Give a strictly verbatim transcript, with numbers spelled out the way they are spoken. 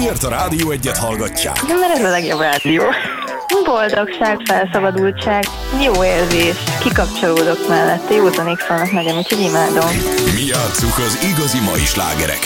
Miért a Rádió Egyet hallgatják? De mert ez a legjobb rádió. Boldogság, felszabadultság, jó érzés, kikapcsolódok mellette, józanék vannak nekem, úgyhogy imádom. Mi játsszuk az igazi mai slágereket.